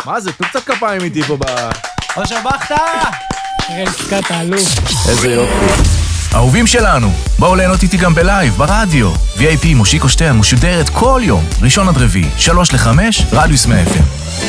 מה זה? תנו קצת כפיים איתי פה אושר בכתה! אראל סקאט האלוף. איזה יופי. אהובים שלנו, בואו ליהנות איתי גם בלייב, ברדיו. VIP מושיקו שטרן משודרת כל יום, ראשון עד רביעי, 3 ל-5, רדיוס 100 FM.